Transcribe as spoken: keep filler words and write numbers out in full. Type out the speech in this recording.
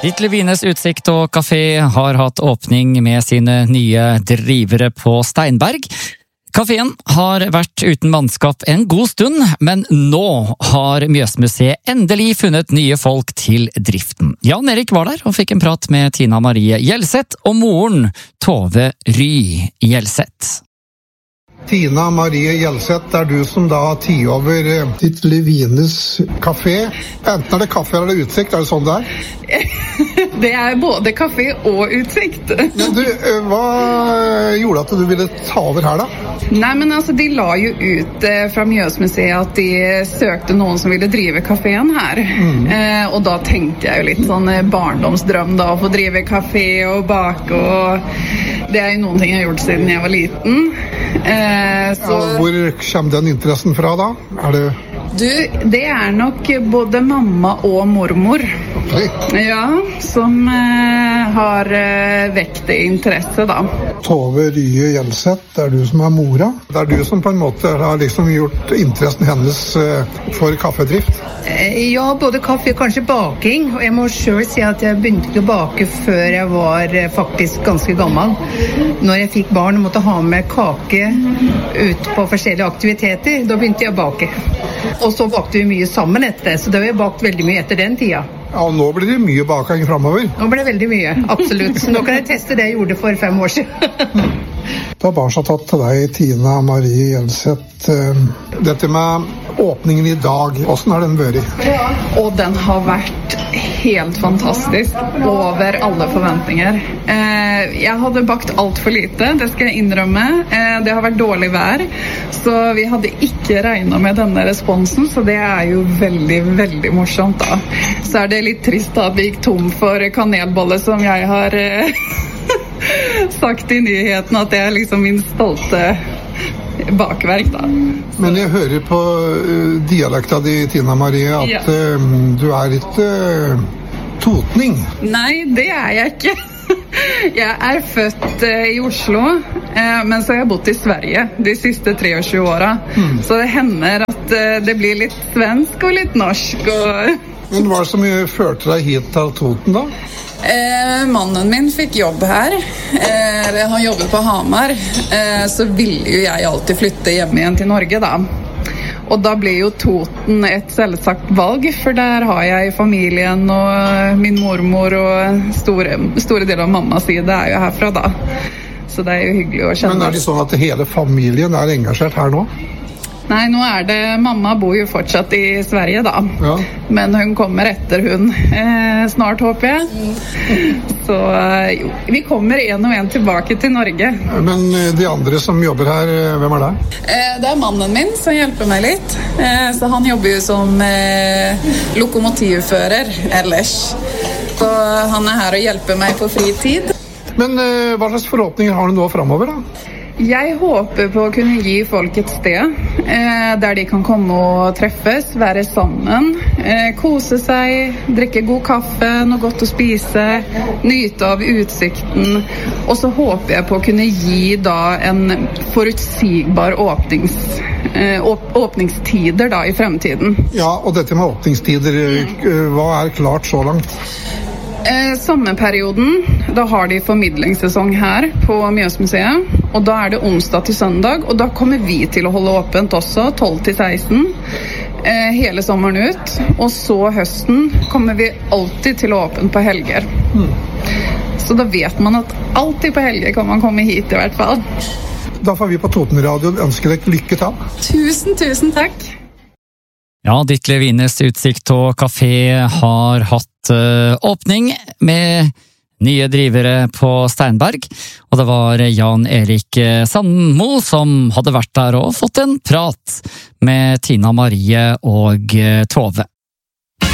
Ditlev Wines Utsikt og Kafé har hatt åpning med sine nye drivere på Steinberg. Kaféen har vært uten mannskap en god stund, men nå har Mjøsmuseet endelig funnet nye folk til driften. Jan Erik var der og fikk en prat med Tina Marie Gjelseth og moren Tove Ry Gjelseth. Tina Marie Gjelseth, det er du som da har tid over Ditlev Wines kafé. Enten er det kaffe eller det utsikt, er det sånn det er? Det er både kafé og utsikt. Men du, hva gjorde at du ville ta over her da? Nei, men altså, de la jo ut eh, fra Mjøsmuseet at de søkte noen som ville drive kaféen her. Mm. Eh, og da tenkte jeg jo litt sånn barndomsdrøm da, å få drive kafé og bake, og det er jo noen ting jeg har gjort siden jeg var liten. Eh, så... ja, hvor kommer den interessen fra da? Er det... Du, det er nok både mamma og mormor. Okay. Ja, som eh, har eh, vekt det interesse da. Tove Ry Gjelseth, det er du som er mora. Det er du som på en måte har liksom gjort interessen hennes eh, for kaffedrift. Eh, ja, både kaffe og kanskje baking. Og jeg må selv si at jeg begynte å bake før jeg var eh, faktisk ganske gammel. Når jeg fikk barn og måtte ha med kake ut på forskjellige aktiviteter, da begynte jeg å bake. Og så bakte vi mye sammen etter det, så det har jeg bakt veldig mye etter den tida. Ja, og nå blir det mye baking fremover. Nå blir det veldig mye, absolutt. Så nå kan jeg teste det jeg gjorde for fem år siden. Da har barn tatt til deg, Tina Marie Gjelseth. Dette med åpningen i dag, hvordan har den vært? Ja. Og den har vært helt fantastisk, over alle forventninger. Eh, jeg hadde bakt alt for lite, det skal jeg innrømme. Eh, det har vært dårlig vær, så vi hadde ikke regnet med denne responsen, så det er jo veldig, veldig morsomt da. Så er det litt trist da at vi gikk tom for kanelbolle, som jeg har eh, sagt i nyheten, at det er liksom min stolte bakverk da. Men jeg hører på uh, dialekta di, Tina Marie, at ja. uh, du er ikke uh, totning. Nei, det er jeg ikke. Jeg er født uh, i Oslo, uh, men så har jeg bodd i Sverige de siste treogtjue åra. Mm. Så det hender at uh, det blir litt svensk og litt norsk. Og... Men hva er det som førte deg hit til Toten da? Eh, mannen min fikk jobb her. Eh, han jobber på Hamar. Eh, så ville jo jeg alltid flytte hjem igjen til Norge da. Og da ble jo Toten et selvsagt valg, for der har jeg familien og min mormor og store, store deler av mammas side er jo herfra da. Så det er jo hyggelig å kjenne. Men er det sånn at hele familien er engasjert her nå? Nei, nå er det, mamma bor jo fortsatt i Sverige da, ja. Men hun kommer etter hun eh, snart, håper jeg. Så jo, vi kommer en og en tilbake til Norge. Men de andre som jobber her, hvem er det? Eh, det er mannen min som hjelper meg litt, eh, så han jobber jo som eh, lokomotivfører ellers. Så han er her og hjelper meg på fritid. Men eh, hva slags forhåpninger har du nå fremover da? Jeg håper på å kunne gi folk et sted eh, der de kan komme og treffes, være sammen, eh, kose seg, drikke god kaffe, noe godt å spise, nyte av utsikten. Og så håper jeg på å kunne gi da en forutsigbar åpnings, eh, åp- åpningstider da i fremtiden. Ja, og dette med åpningstider, hva er klart så langt? Eh, sommerperioden, da har de formidlingssesong her på Mjøsmuseet, og da er det onsdag til søndag, og da kommer vi til å holde åpent også, tolv til seksten, eh, hele sommeren ut, og så høsten kommer vi alltid til å åpne på helger. Mm. Så da vet man at alltid på helger kan man komme hit i hvert fall. Da får vi på Toten Radio ønske deg lykke til. Tusen, tusen takk. Ja, Ditlev Wines Utsikt og Kafé har hatt uh, åpning med nye drivere på Steinberg, og det var Jan Erik Sandmo som hadde vært der og fått en prat med Tina Marie og Tove.